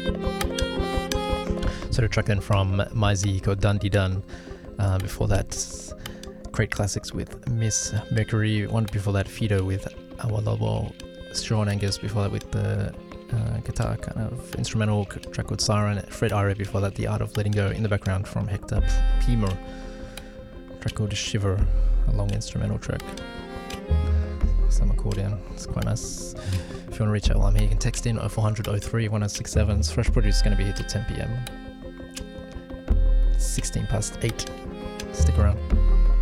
So the track then from Maizy called Dundee Dun. Before that, great classics with Miss Mercury. One before that, Fido with Our Lobo. Straw and Angus before that with the guitar kind of instrumental track called Siren. Fred Are before that, The Art of Letting Go in the background from Hector Pimer. Track called Shiver, a long instrumental track. Some accordion, it's quite nice. If you want to reach out while I'm here, you can text in 0400 03 1067. Fresh Produce is going to be here till 10 p.m. 16 past 8. Stick around.